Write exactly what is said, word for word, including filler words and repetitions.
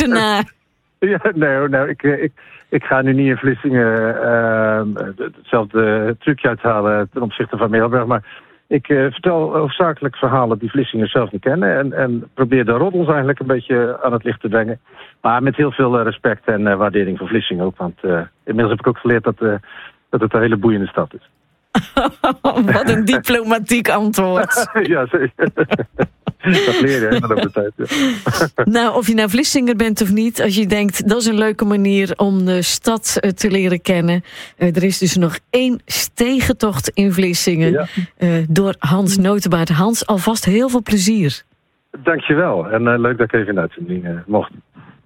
Vlissingen. Ja, nee, nou, ik, ik, ik ga nu niet in Vlissingen uh, hetzelfde trucje uithalen ten opzichte van Middelburg. Maar ik uh, vertel hoofdzakelijk verhalen die Vlissingen zelf niet kennen. En, en probeer de roddels eigenlijk een beetje aan het licht te brengen. Maar met heel veel respect en uh, waardering voor Vlissingen ook. Want uh, inmiddels heb ik ook geleerd dat, uh, dat het een hele boeiende stad is. Wat een diplomatiek antwoord. Ja, zeker. Dat leer je helemaal op de tijd. Ja. Nou, of je nou Vlissinger bent of niet, als je denkt dat is een leuke manier om de stad te leren kennen. Uh, er is dus nog één stegentocht in Vlissingen ja. uh, door Hans Notenbaert. Hans, alvast heel veel plezier. Dankjewel en uh, leuk dat ik even in uitzending uh, mocht.